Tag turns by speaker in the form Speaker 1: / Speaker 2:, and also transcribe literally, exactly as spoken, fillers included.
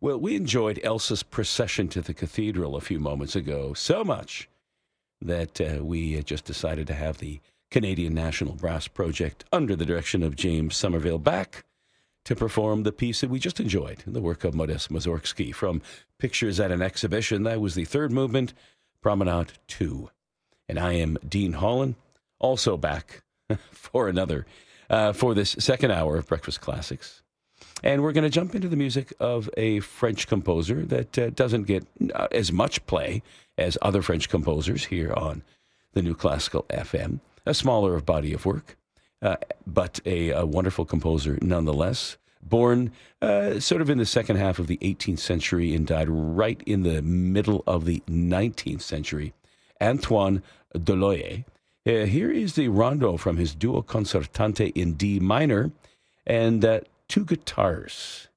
Speaker 1: Well, we enjoyed Elsa's procession to the cathedral a few moments ago so much that uh, we just decided to have the Canadian National Brass Project, under the direction of James Somerville, back to perform the piece that we just enjoyed, the work of Modest Mussorgsky from Pictures at an Exhibition. That was the third movement, Promenade two. And I am Dean Holland, also back for another, uh, for this second hour of Breakfast Classics. And we're going to jump into the music of a French composer that uh, doesn't get uh, as much play as other French composers here on the New Classical F M. A smaller body of work, uh, but a, a wonderful composer nonetheless. Born uh, sort of in the second half of the eighteenth century and died right in the middle of the nineteenth century. Antoine Deloye. Uh, here is the rondo from his Duo Concertante in D minor, and uh, two guitars.